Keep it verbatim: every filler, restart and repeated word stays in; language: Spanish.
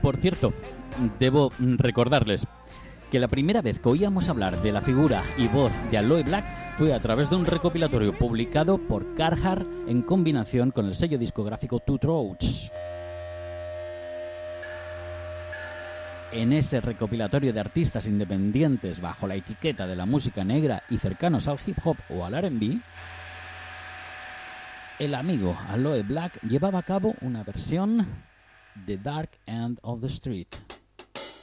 Por cierto, debo recordarles que la primera vez que oíamos hablar de la figura y voz de Aloe Black fue a través de un recopilatorio publicado por Carhartt en combinación con el sello discográfico Two Throats. En ese recopilatorio de artistas independientes bajo la etiqueta de la música negra y cercanos al hip hop o al R and B, el amigo Aloe Black llevaba a cabo una versión de Dark End of the Street.